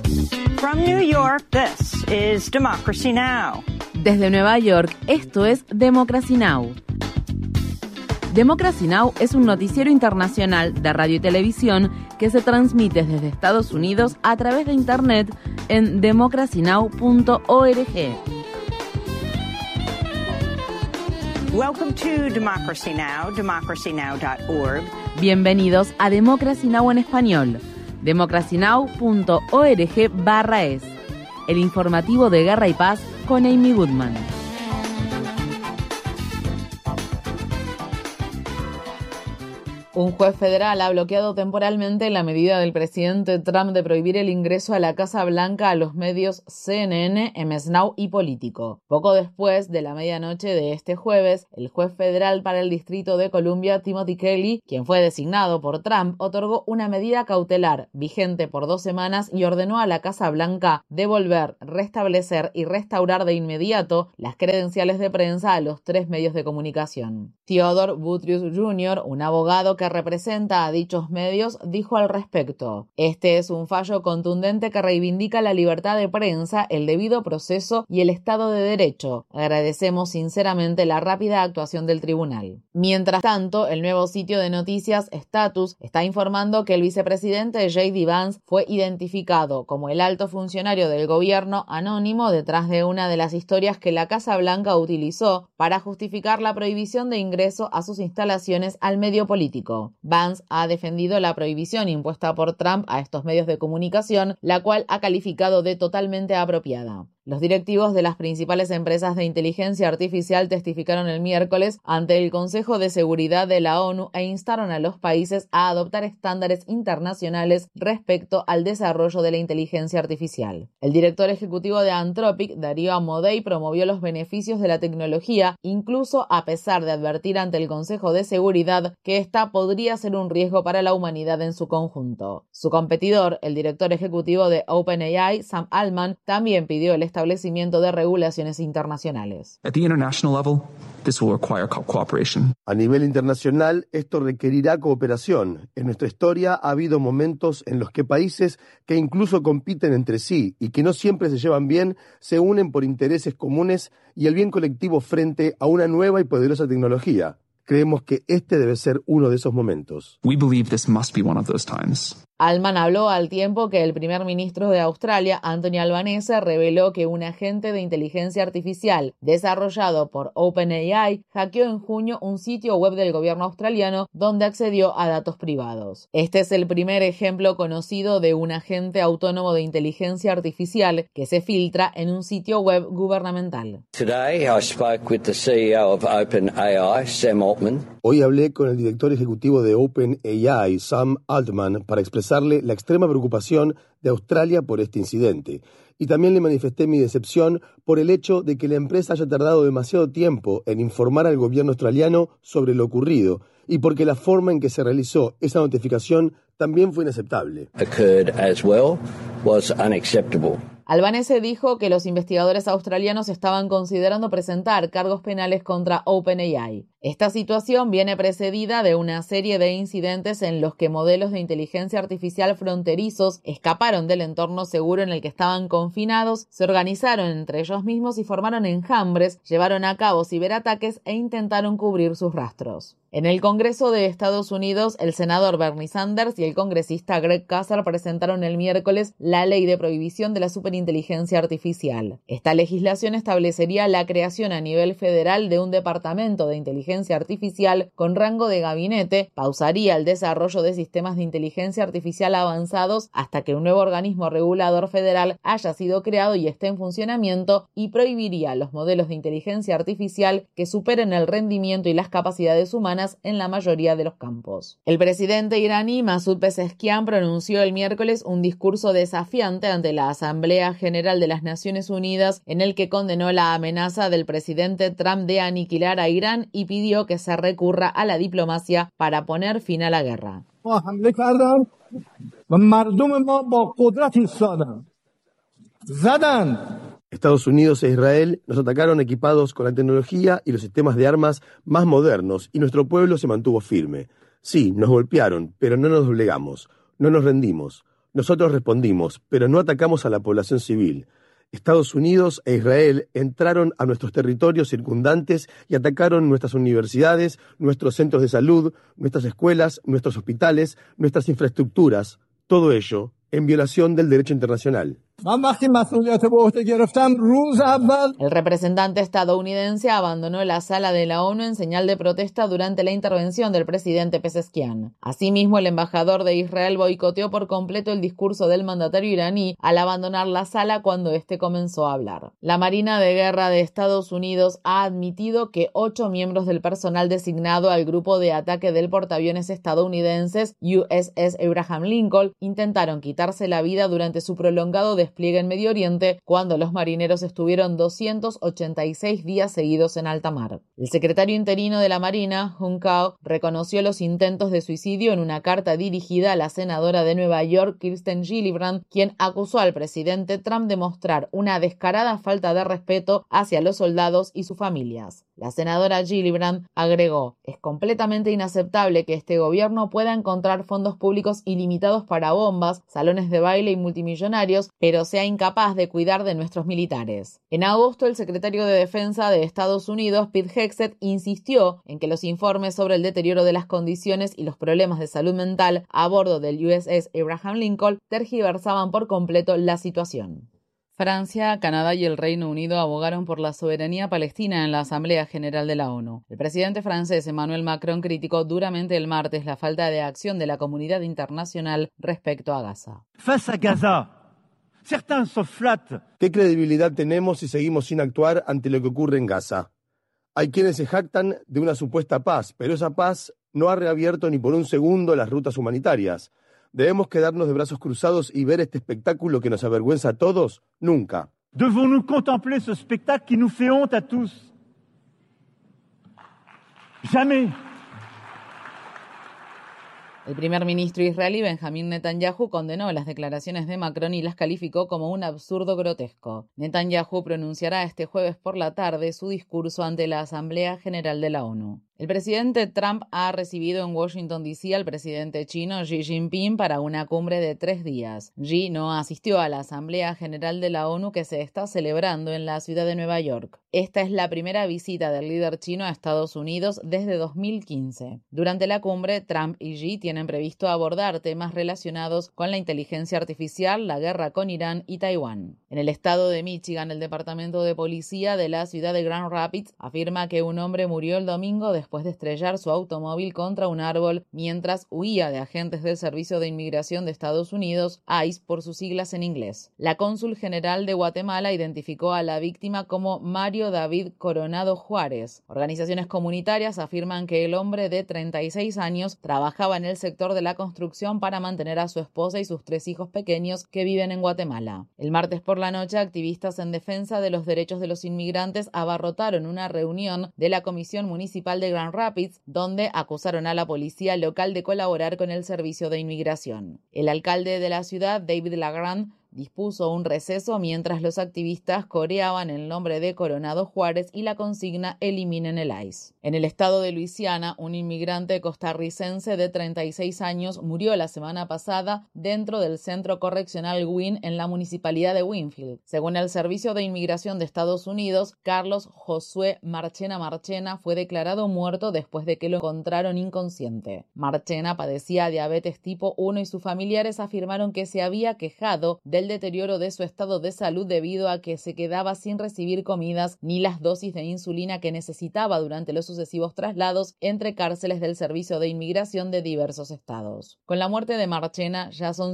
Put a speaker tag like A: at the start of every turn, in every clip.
A: From New York, this is Democracy Now!
B: Desde Nueva York, esto es Democracy Now! Democracy Now! Es un noticiero internacional de radio y televisión que se transmite desde Estados Unidos a través de Internet en democracynow.org.
A: Welcome to Democracy Now!, democracynow.org.
B: Bienvenidos a Democracy Now! En español, democracynow.org/es, el informativo de Guerra y Paz con Amy Goodman. Un juez federal ha bloqueado temporalmente la medida del presidente Trump de prohibir el ingreso a la Casa Blanca a los medios CNN, MS Now y Político. Poco después de la medianoche de este jueves, el juez federal para el Distrito de Columbia, Timothy Kelly, quien fue designado por Trump, otorgó una medida cautelar vigente por 2 semanas y ordenó a la Casa Blanca devolver, restablecer y restaurar de inmediato las credenciales de prensa a los 3 medios de comunicación. Theodore Boutrous Jr., un abogado que representa a dichos medios, dijo al respecto: "Este es un fallo contundente que reivindica la libertad de prensa, el debido proceso y el Estado de Derecho. Agradecemos sinceramente la rápida actuación del tribunal". Mientras tanto, el nuevo sitio de noticias Status está informando que el vicepresidente J.D. Vance fue identificado como el alto funcionario del gobierno anónimo detrás de una de las historias que la Casa Blanca utilizó para justificar la prohibición de ingreso a sus instalaciones al medio político. Vance ha defendido la prohibición impuesta por Trump a estos medios de comunicación, la cual ha calificado de totalmente apropiada. Los directivos de las principales empresas de inteligencia artificial testificaron el miércoles ante el Consejo de Seguridad de la ONU e instaron a los países a adoptar estándares internacionales respecto al desarrollo de la inteligencia artificial. El director ejecutivo de Anthropic, Dario Amodei, promovió los beneficios de la tecnología, incluso a pesar de advertir ante el Consejo de Seguridad que esta podría ser un riesgo para la humanidad en su conjunto. Su competidor, el director ejecutivo de OpenAI, Sam Altman, también pidió el establecimiento de regulaciones internacionales.
C: A nivel internacional, esto requerirá cooperación. En nuestra historia ha habido momentos en los que países que incluso compiten entre sí y que no siempre se llevan bien, se unen por intereses comunes y el bien colectivo frente a una nueva y poderosa tecnología. Creemos que este debe ser uno de esos momentos.
B: Altman habló al tiempo que el primer ministro de Australia, Anthony Albanese, reveló que un agente de inteligencia artificial desarrollado por OpenAI hackeó en junio un sitio web del gobierno australiano donde accedió a datos privados. Este es el primer ejemplo conocido de un agente autónomo de inteligencia artificial que se filtra en un sitio web gubernamental.
D: Today I spoke with the CEO of OpenAI, Sam Altman.
C: Hoy hablé con el director ejecutivo de OpenAI, Sam Altman, para expresarle la extrema preocupación de Australia por este incidente. Y también le manifesté mi decepción por el hecho de que la empresa haya tardado demasiado tiempo en informar al gobierno australiano sobre lo ocurrido y porque la forma en que se realizó esa notificación también fue inaceptable.
B: Albanese dijo que los investigadores australianos estaban considerando presentar cargos penales contra OpenAI. Esta situación viene precedida de una serie de incidentes en los que modelos de inteligencia artificial fronterizos escaparon del entorno seguro en el que estaban confinados, se organizaron entre ellos mismos y formaron enjambres, llevaron a cabo ciberataques e intentaron cubrir sus rastros. En el Congreso de Estados Unidos, el senador Bernie Sanders y el congresista Greg Casar presentaron el miércoles la ley de prohibición de la superinteligencia artificial. Esta legislación establecería la creación a nivel federal de un departamento de inteligencia artificial con rango de gabinete, pausaría el desarrollo de sistemas de inteligencia artificial avanzados hasta que un nuevo organismo regulador federal haya sido creado y esté en funcionamiento y prohibiría los modelos de inteligencia artificial que superen el rendimiento y las capacidades humanas en la mayoría de los campos. El presidente iraní Masoud Pezeshkian pronunció el miércoles un discurso desafiante ante la Asamblea General de las Naciones Unidas en el que condenó la amenaza del presidente Trump de aniquilar a Irán y pidió que se recurra a la diplomacia para poner fin a la guerra.
C: Estados Unidos e Israel nos atacaron equipados con la tecnología y los sistemas de armas más modernos y nuestro pueblo se mantuvo firme. Sí, nos golpearon, pero no nos doblegamos, no nos rendimos. Nosotros respondimos, pero no atacamos a la población civil. Estados Unidos e Israel entraron a nuestros territorios circundantes y atacaron nuestras universidades, nuestros centros de salud, nuestras escuelas, nuestros hospitales, nuestras infraestructuras, todo ello en violación del derecho internacional.
B: El representante estadounidense abandonó la sala de la ONU en señal de protesta durante la intervención del presidente Pezeshkian. Asimismo, el embajador de Israel boicoteó por completo el discurso del mandatario iraní al abandonar la sala cuando éste comenzó a hablar. La Marina de Guerra de Estados Unidos ha admitido que 8 miembros del personal designado al grupo de ataque del portaaviones estadounidenses USS Abraham Lincoln intentaron quitarse la vida durante su prolongado despliegue en Medio Oriente cuando los marineros estuvieron 286 días seguidos en alta mar. El secretario interino de la Marina, Hung Cao, reconoció los intentos de suicidio en una carta dirigida a la senadora de Nueva York, Kirsten Gillibrand, quien acusó al presidente Trump de mostrar una descarada falta de respeto hacia los soldados y sus familias. La senadora Gillibrand agregó: "Es completamente inaceptable que este gobierno pueda encontrar fondos públicos ilimitados para bombas, salones de baile y multimillonarios, pero sea incapaz de cuidar de nuestros militares". En agosto, el secretario de Defensa de Estados Unidos, Pete Hegseth, insistió en que los informes sobre el deterioro de las condiciones y los problemas de salud mental a bordo del USS Abraham Lincoln tergiversaban por completo la situación. Francia, Canadá y el Reino Unido abogaron por la soberanía palestina en la Asamblea General de la ONU. El presidente francés Emmanuel Macron criticó duramente el martes la falta de acción de la comunidad internacional respecto a Gaza.
E: Face a Gaza, certains se flattent.
C: ¿Qué credibilidad tenemos si seguimos sin actuar ante lo que ocurre en Gaza? Hay quienes se jactan de una supuesta paz, pero esa paz no ha reabierto ni por un segundo las rutas humanitarias. ¿Debemos quedarnos de brazos cruzados y ver este espectáculo que nos avergüenza a todos? Nunca.
E: Devons-nous contempler ce spectacle qui nous fait honte à tous? Jamais.
B: El primer ministro israelí Benjamín Netanyahu condenó las declaraciones de Macron y las calificó como un absurdo grotesco. Netanyahu pronunciará este jueves por la tarde su discurso ante la Asamblea General de la ONU. El presidente Trump ha recibido en Washington, D.C. al presidente chino Xi Jinping para una cumbre de 3 días. Xi no asistió a la Asamblea General de la ONU que se está celebrando en la ciudad de Nueva York. Esta es la primera visita del líder chino a Estados Unidos desde 2015. Durante la cumbre, Trump y Xi tienen previsto abordar temas relacionados con la inteligencia artificial, la guerra con Irán y Taiwán. En el estado de Michigan, el departamento de policía de la ciudad de Grand Rapids afirma que un hombre murió el domingo después de estrellar su automóvil contra un árbol mientras huía de agentes del Servicio de Inmigración de Estados Unidos, ICE por sus siglas en inglés. La cónsul general de Guatemala identificó a la víctima como Mario David Coronado Juárez. Organizaciones comunitarias afirman que el hombre de 36 años trabajaba en el sector de la construcción para mantener a su esposa y sus 3 hijos pequeños que viven en Guatemala. El martes por la noche, activistas en defensa de los derechos de los inmigrantes abarrotaron una reunión de la Comisión Municipal de Grand Rapids, donde acusaron a la policía local de colaborar con el Servicio de Inmigración. El alcalde de la ciudad, David LaGrande, dispuso un receso mientras los activistas coreaban el nombre de Coronado Juárez y la consigna "Eliminen el ICE". En el estado de Luisiana, un inmigrante costarricense de 36 años murió la semana pasada dentro del centro correccional Wynne en la municipalidad de Winfield. Según el Servicio de Inmigración de Estados Unidos, Carlos Josué Marchena fue declarado muerto después de que lo encontraron inconsciente. Marchena padecía diabetes tipo 1 y sus familiares afirmaron que se había quejado del deterioro de su estado de salud debido a que se quedaba sin recibir comidas ni las dosis de insulina que necesitaba durante los sucesivos traslados entre cárceles del Servicio de Inmigración de diversos estados. Con la muerte de Marchena, ya son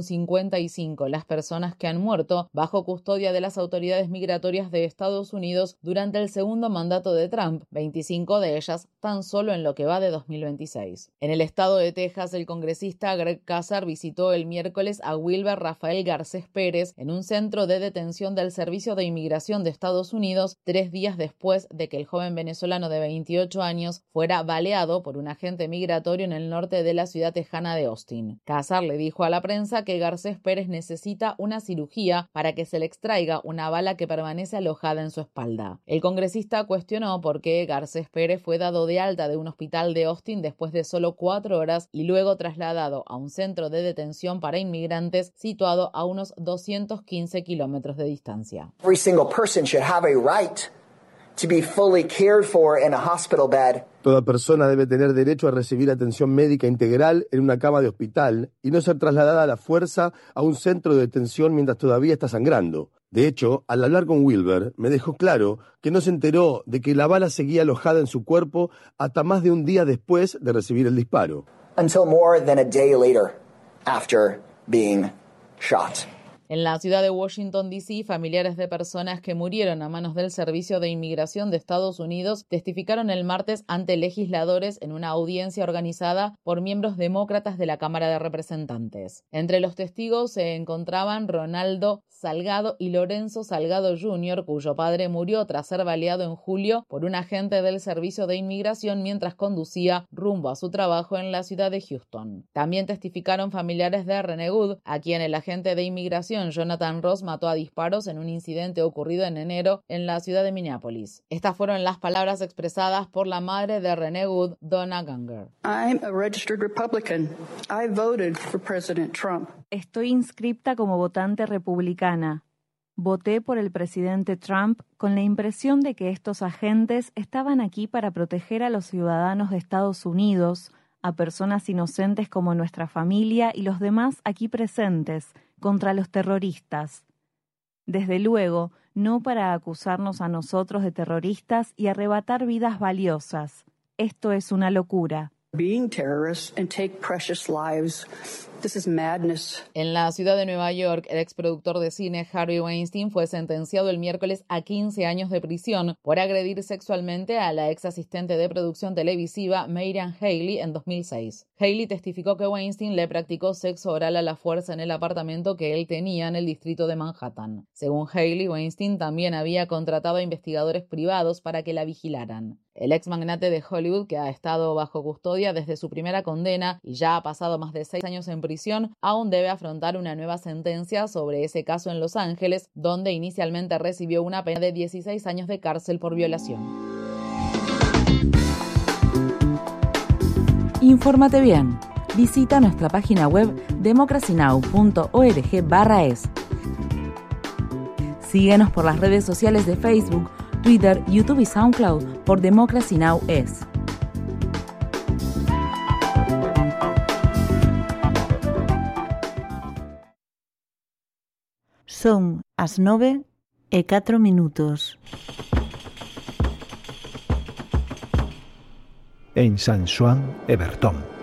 B: 55 las personas que han muerto bajo custodia de las autoridades migratorias de Estados Unidos durante el segundo mandato de Trump, 25 de ellas tan solo en lo que va de 2026. En el estado de Texas, el congresista Greg Casar visitó el miércoles a Wilber Rafael Garcés Pérez, Pérez en un centro de detención del Servicio de Inmigración de Estados Unidos 3 días después de que el joven venezolano de 28 años fuera baleado por un agente migratorio en el norte de la ciudad tejana de Austin. Casar le dijo a la prensa que Garcés Pérez necesita una cirugía para que se le extraiga una bala que permanece alojada en su espalda. El congresista cuestionó por qué Garcés Pérez fue dado de alta de un hospital de Austin después de solo 4 horas y luego trasladado a un centro de detención para inmigrantes situado a unos 215 kilómetros de distancia.
F: Every single person should have a right to be fully cared for in a hospital bed.
C: Toda persona debe tener derecho a recibir atención médica integral en una cama de hospital y no ser trasladada a la fuerza a un centro de detención mientras todavía está sangrando. De hecho, al hablar con Wilber, me dejó claro que no se enteró de que la bala seguía alojada en su cuerpo hasta más de un día después de recibir el disparo.
F: Until more than a day later after being shot.
B: En la ciudad de Washington, D.C., familiares de personas que murieron a manos del Servicio de Inmigración de Estados Unidos testificaron el martes ante legisladores en una audiencia organizada por miembros demócratas de la Cámara de Representantes. Entre los testigos se encontraban Ronaldo Salgado y Lorenzo Salgado Jr., cuyo padre murió tras ser baleado en julio por un agente del Servicio de Inmigración mientras conducía rumbo a su trabajo en la ciudad de Houston. También testificaron familiares de Renee Good, a quien el agente de inmigración Jonathan Ross mató a disparos en un incidente ocurrido en enero en la ciudad de Minneapolis. Estas fueron las palabras expresadas por la madre de Renee Good, Donna Ganger.
G: I'm a registered Republican. I voted for President Trump.
H: Estoy inscripta como votante republicana. Voté por el presidente Trump con la impresión de que estos agentes estaban aquí para proteger a los ciudadanos de Estados Unidos, a personas inocentes como nuestra familia y los demás aquí presentes, contra los terroristas. Desde luego, no para acusarnos a nosotros de terroristas y arrebatar vidas valiosas. Esto es una locura.
G: Being terrorists and take precious lives. This is madness.
B: En la ciudad de Nueva York, el exproductor de cine Harvey Weinstein fue sentenciado el miércoles a 15 años de prisión por agredir sexualmente a la ex asistente de producción televisiva Miriam Haley en 2006. Haley testificó que Weinstein le practicó sexo oral a la fuerza en el apartamento que él tenía en el distrito de Manhattan. Según Haley, Weinstein también había contratado a investigadores privados para que la vigilaran. El ex magnate de Hollywood, que ha estado bajo custodia desde su primera condena y ya ha pasado más de 6 años en prisión, aún debe afrontar una nueva sentencia sobre ese caso en Los Ángeles, donde inicialmente recibió una pena de 16 años de cárcel por violación.
I: Infórmate bien. Visita nuestra página web democracynow.org/es. Síguenos por las redes sociales de Facebook, Twitter, YouTube y SoundCloud por Democracy Now! Es.
J: Son as 9:04.
K: En San Xoán e Bertón.